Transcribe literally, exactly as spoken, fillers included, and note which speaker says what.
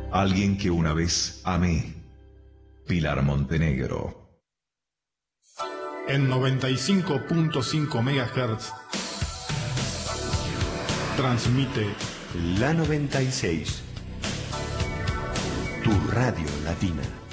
Speaker 1: Alguien que una vez amé. Pilar Montenegro.
Speaker 2: En noventa y cinco punto cinco megahertz transmite
Speaker 3: La noventa y seis, tu radio latina.